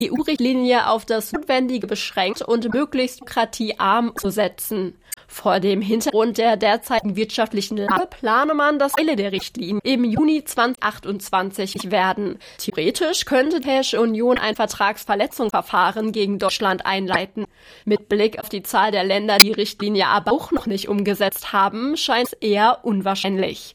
EU-Richtlinie auf das Notwendige beschränkt und möglichst bürokratiearm zu setzen. Vor dem Hintergrund der derzeitigen wirtschaftlichen Lage plane man das Ende der Richtlinie im Juni 2028 werden. Theoretisch könnte die Europäische Union ein Vertragsverletzungsverfahren gegen Deutschland einleiten. Mit Blick auf die Zahl der Länder, die Richtlinie aber auch noch nicht umgesetzt haben, scheint es eher unwahrscheinlich.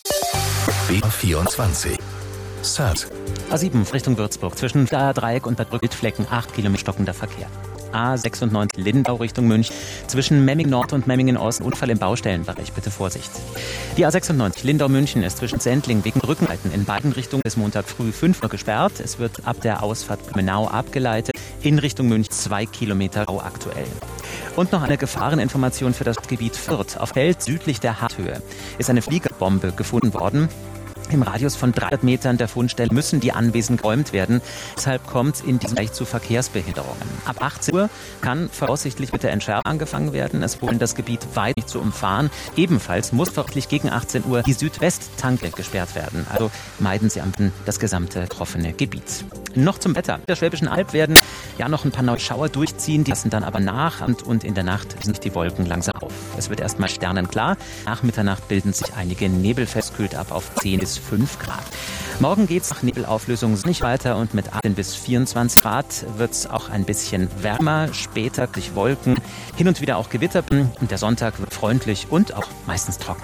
B24 Start. A7 Richtung Würzburg. Zwischen Dreieck und Bad Brücke-Flecken 8 Kilometer stockender Verkehr. A96 Lindau Richtung München. Zwischen Memmingen Nord und Memmingen Ost Unfall im Baustellenbereich. Bitte Vorsicht. Die A96 Lindau-München ist zwischen Sendling wegen Brückenleiten in beiden Richtungen bis Montag früh 5 Uhr gesperrt. Es wird ab der Ausfahrt Blumenau abgeleitet. In Richtung München 2 Kilometer Stau aktuell. Und noch eine Gefahreninformation für das Gebiet Fürth. Auf Feld südlich der Harthöhe ist eine Fliegerbombe gefunden worden. Im Radius von 300 Metern der Fundstelle müssen die Anwesen geräumt werden. Deshalb kommt es in diesem Bereich zu Verkehrsbehinderungen. Ab 18 Uhr kann voraussichtlich mit der Entschärfung angefangen werden. Es wurde das Gebiet weit nicht zu umfahren. Ebenfalls muss voraussichtlich gegen 18 Uhr die Südwesttanke gesperrt werden. Also meiden Sie am besten das gesamte betroffene Gebiet. Noch zum Wetter. In der Schwäbischen Alb werden noch ein paar neue Schauer durchziehen. Die lassen dann aber nach und in der Nacht lösen sich die Wolken langsam auf. Es wird erstmal sternenklar. Nach Mitternacht bilden sich einige Nebelfelder, kühlt ab auf 10 bis 5 Grad. Morgen geht es nach Nebelauflösung nicht weiter und mit 18 bis 24 Grad wird es auch ein bisschen wärmer. Später durch Wolken, hin und wieder auch Gewitter und der Sonntag wird freundlich und auch meistens trocken.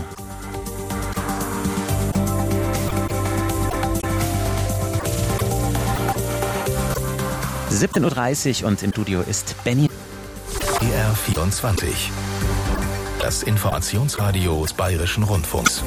– 17:30 Uhr und im Studio ist Benny. BR24. Das Informationsradio des Bayerischen Rundfunks.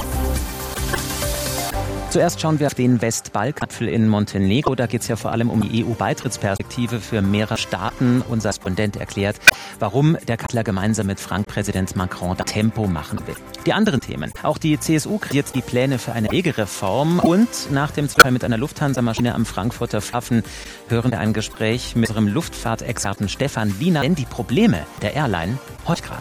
Zuerst schauen wir auf den Westbalkan-Gipfel in Montenegro. Da geht es ja vor allem um die EU-Beitrittsperspektive für mehrere Staaten. Unser Korrespondent erklärt, warum der Kanzler gemeinsam mit Präsident Macron da Tempo machen will. Die anderen Themen. Auch die CSU kreiert die Pläne für eine Wegereform. Und nach dem Zufall mit einer Lufthansa-Maschine am Frankfurter Flughafen hören wir ein Gespräch mit unserem Luftfahrtexperten Stefan Wiener. Denn die Probleme der Airline heute gerade.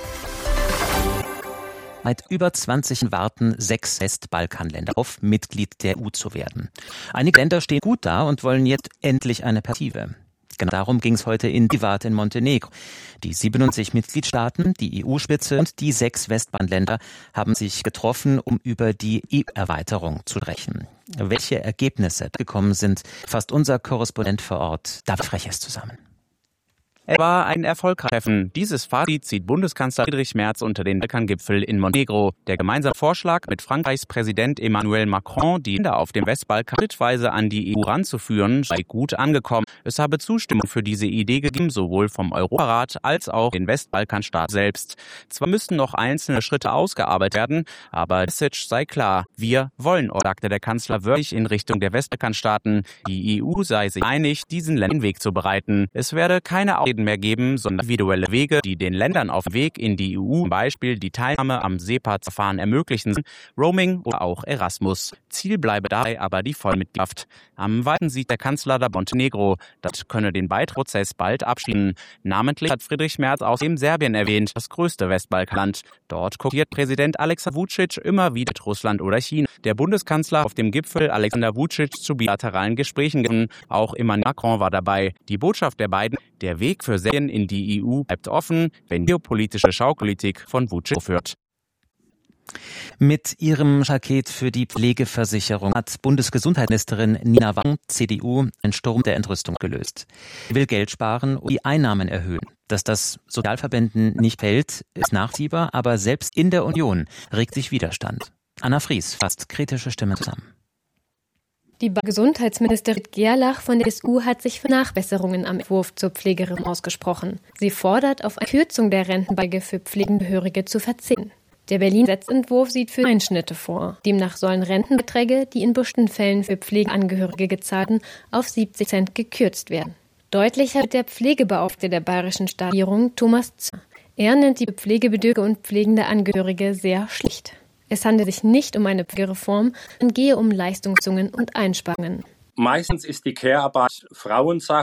Seit über 20 warten 6 Westbalkanländer auf, Mitglied der EU zu werden. Einige Länder stehen gut da und wollen jetzt endlich eine Perspektive. Genau darum ging es heute in Divat in Montenegro. Die 77 Mitgliedstaaten, die EU-Spitze und die 6 Westbalkanländer haben sich getroffen, um über die EU-Erweiterung zu sprechen. Welche Ergebnisse gekommen sind, fasst unser Korrespondent vor Ort, David Freches, zusammen. Es war ein Erfolgstreffen. Dieses Fazit zieht Bundeskanzler Friedrich Merz unter den Balkangipfel in Montenegro. Der gemeinsame Vorschlag mit Frankreichs Präsident Emmanuel Macron, die Länder auf dem Westbalkan schrittweise an die EU ranzuführen, sei gut angekommen. Es habe Zustimmung für diese Idee gegeben, sowohl vom Europarat als auch den Westbalkanstaaten selbst. Zwar müssten noch einzelne Schritte ausgearbeitet werden, aber die Message sei klar. Wir wollen, sagte der Kanzler wörtlich in Richtung der Westbalkanstaaten. Die EU sei sich einig, diesen Ländern den Weg zu bereiten. Es werde keine Ausreden mehr geben, sondern individuelle Wege, die den Ländern auf dem Weg in die EU, zum Beispiel die Teilnahme am SEPA-Verfahren ermöglichen, Roaming oder auch Erasmus. Ziel bleibe dabei aber die Vollmitgliedschaft. Am weiten sieht der Kanzler da Montenegro, das könne den Beitrittsprozess bald abschließen. Namentlich hat Friedrich Merz außerdem Serbien erwähnt, das größte Westbalkanland. Dort kokettiert Präsident Alexander Vučić immer wieder mit Russland oder China. Der Bundeskanzler auf dem Gipfel Alexander Vučić zu bilateralen Gesprächen gegangen. Auch Emmanuel Macron war dabei. Die Botschaft der beiden: Der Weg für Serbien in die EU bleibt offen, wenn die geopolitische Schaupolitik von Vučić aufhört. Mit ihrem Paket für die Pflegeversicherung hat Bundesgesundheitsministerin Nina Wang, CDU, einen Sturm der Entrüstung gelöst. Sie will Geld sparen und die Einnahmen erhöhen. Dass das Sozialverbänden nicht fällt, ist nachvollziehbar, aber selbst in der Union regt sich Widerstand. Anna Fries fasst kritische Stimmen zusammen. Die Gesundheitsministerin Gerlach von der CSU hat sich für Nachbesserungen am Entwurf zur Pflegereform ausgesprochen. Sie fordert, auf eine Kürzung der Rentenbeiträge für Pflegangehörige zu verzichten. Der Berlin-Gesetzentwurf sieht für Einschnitte vor. Demnach sollen Rentenbeträge, die in bestimmten Fällen für Pflegeangehörige gezahlt, auf 70% gekürzt werden. Deutlicher wird der Pflegebeauftragte der bayerischen Staatsregierung, Thomas Zimmer. Er nennt die Pflegebedürftige und pflegende Angehörige sehr schlicht. Es handelt sich nicht um eine Pflegereform, sondern gehe um Leistungszungen und Einsparungen. Meistens ist die Care-Arbeit Frauensache